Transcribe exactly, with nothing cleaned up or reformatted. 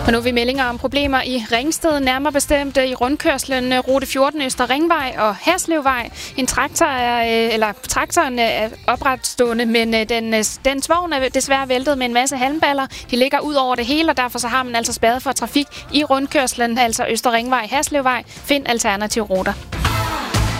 Og nu er vi meldinger om problemer i Ringsted, nærmere bestemt i rundkørslen rute fjorten Øster Ringvej og Herslevvej. En traktor er, eller traktoren er opretstående, men den, den vogn er desværre væltet med en masse halmballer. De ligger ud over det hele, og derfor så har man altså spærret for trafik i rundkørslen, altså Øster Ringvej, Herslevvej. Find alternative ruter.